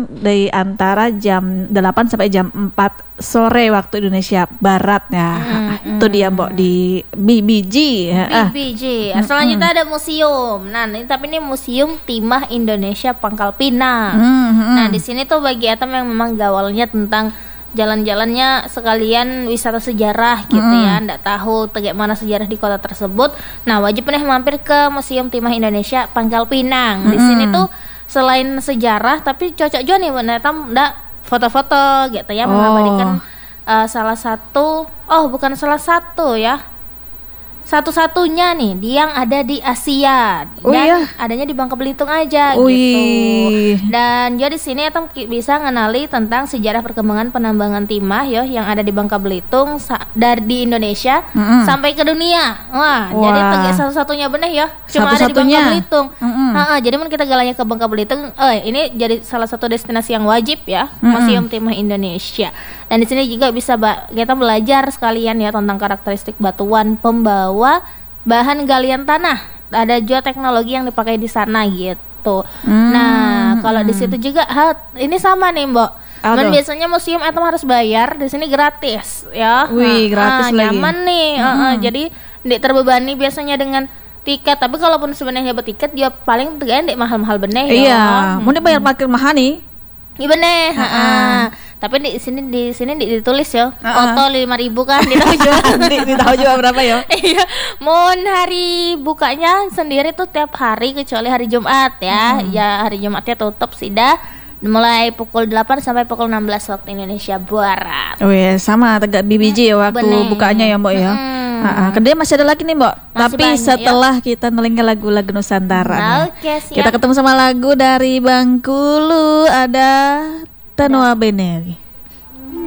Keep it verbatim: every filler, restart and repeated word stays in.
datang dari antara jam delapan sampai jam empat sore waktu Indonesia Barat ya. Hmm, Itu dia Mbok di B B G. B B G. Ah. Selanjutnya ada museum. Nah, ini tapi ini Museum Timah Indonesia Pangkal Pinang. Hmm, hmm. Nah, di sini tuh bagi Atam yang memang gawalnya tentang jalan-jalannya sekalian wisata sejarah gitu Mm. ya, nggak tahu bagaimana sejarah di kota tersebut. Nah, wajib nih mampir ke Museum Timah Indonesia Pangkal Pinang. Di Mm-mm. sini tuh selain sejarah tapi cocok juga nih buat Atam ndak foto-foto gitu ya, Oh. mengabadikan uh, salah satu oh bukan salah satu ya. Satu-satunya nih dia yang ada di Asia dan Oh iya? adanya di Bangka Belitung aja Wih. gitu. Dan juga di sini Atam ki- bisa ngenali tentang sejarah perkembangan penambangan timah yo yang ada di Bangka Belitung sa- dari di Indonesia Mm-mm. sampai ke dunia. Wah, Wah. jadi tegi satu-satunya benih ya cuma ada di Satu-satunya. Bangka Belitung. Mm-mm. Ha-ha, jadi mun kita galanya ke Bangka Belitung, eh ini jadi salah satu destinasi yang wajib ya, Mm-mm. Museum Timah Indonesia. Dan di sini juga bisa ba- kita belajar sekalian ya tentang karakteristik batuan pembawa bahan galian tanah. Ada juga teknologi yang dipakai di sana gitu. Hmm. Nah, kalau di situ juga ha, ini sama nih, Mbok. Apa Men tuh? biasanya museum Atom harus bayar, di sini gratis ya. Wih, gratis ah, lagi. Nyaman nih. Heeh, jadi ndik terbebani biasanya dengan tiket. Tapi kalaupun sebenarnya bertiket dia paling tegaknya ndik mahal-mahal bener ya. Iya, mau bayar parkir mahal nih. Iya bener. Ha-ha. Heeh. Tapi di sini di sini di- ditulis ya. Ha-ha. Oto lima ribu kan ditahu juga. Di, di tahu juga berapa ya? Iya, mohon hari bukanya sendiri tuh tiap hari kecuali hari Jumat ya. Ya hari Jumatnya tutup sudah mulai pukul delapan sampai pukul enam belas waktu Indonesia Barat. Oh iya, sama tegak B B J ya waktu Bener. bukanya ya Mbok ya. Hmm. Ah, ah. Kedai masih ada lagi nih Mbok. Masih Tapi banyak, setelah kita nelingkan lagu-lagu Nusantara nih. Oke, siap. Kita ketemu sama lagu dari Bangkulu, ada Tanua Beneri.